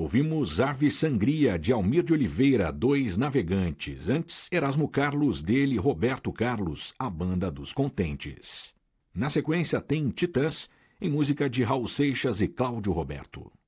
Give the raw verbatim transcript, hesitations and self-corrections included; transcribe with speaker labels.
Speaker 1: Ouvimos Ave Sangria, de Almir de Oliveira, Dois Navegantes. Antes, Erasmo Carlos, dele Roberto Carlos, A Banda dos Contentes. Na sequência tem Titãs, em música de Raul Seixas e Cláudio Roberto.